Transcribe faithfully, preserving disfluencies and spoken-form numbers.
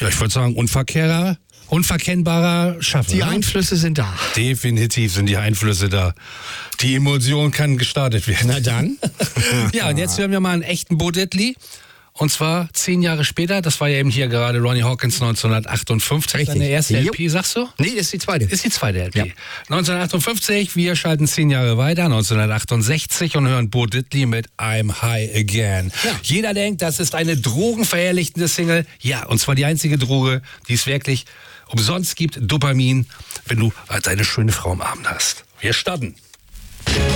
Ja, ich würde sagen, unverkennbarer, unverkennbarer Schaffer. Die ne? Einflüsse sind da. Definitiv sind die Einflüsse da. Die Emotion kann gestartet werden. Na dann. Ja, und jetzt hören wir mal einen echten Bo Diddley. Und zwar zehn Jahre später, das war ja eben hier gerade Ronnie Hawkins neunzehnhundertachtundfünfzig. Richtig. Seine erste Jo. L P, sagst du? Nee, das ist die zweite. Ist die zweite L P. Ja. neunzehnhundertachtundfünfzig, wir schalten zehn Jahre weiter, neunzehnhundertachtundsechzig und hören Bo Diddley mit I'm High Again. Ja. Jeder denkt, das ist eine drogenverherrlichende Single. Ja, und zwar die einzige Droge, die es wirklich umsonst gibt, Dopamin, wenn du als eine schöne Frau am Abend hast. Wir starten.